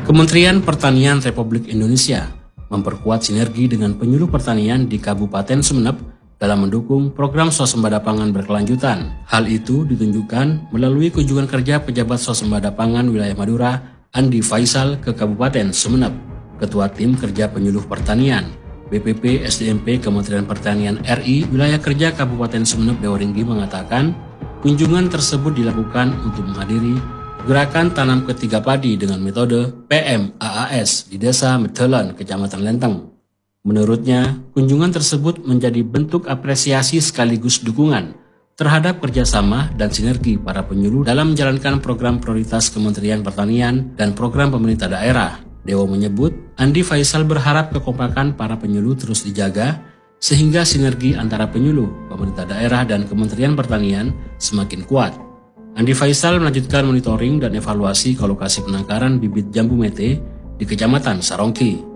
Kementerian Pertanian Republik Indonesia memperkuat sinergi dengan penyuluh pertanian di Kabupaten Sumeneb dalam mendukung program swasembada pangan berkelanjutan. Hal itu ditunjukkan melalui kunjungan kerja pejabat swasembada pangan wilayah Madura, Andi Faisal, ke Kabupaten Sumeneb. Ketua Tim Kerja Penyuluh Pertanian BPP SDMP Kementerian Pertanian RI Wilayah Kerja Kabupaten Sumeneb Dewaringgi mengatakan, kunjungan tersebut dilakukan untuk menghadiri gerakan tanam ketiga padi dengan metode PMAAS di Desa Metelan, Kecamatan Lenteng. Menurutnya, kunjungan tersebut menjadi bentuk apresiasi sekaligus dukungan terhadap kerjasama dan sinergi para penyuluh dalam menjalankan program prioritas Kementerian Pertanian dan program pemerintah daerah. Dewa menyebut, Andi Faisal berharap kekompakan para penyuluh terus dijaga sehingga sinergi antara penyuluh, pemerintah daerah, dan Kementerian Pertanian semakin kuat. Andi Faisal melanjutkan monitoring dan evaluasi ke lokasi penangkaran bibit jambu mete di Kecamatan Sarongki.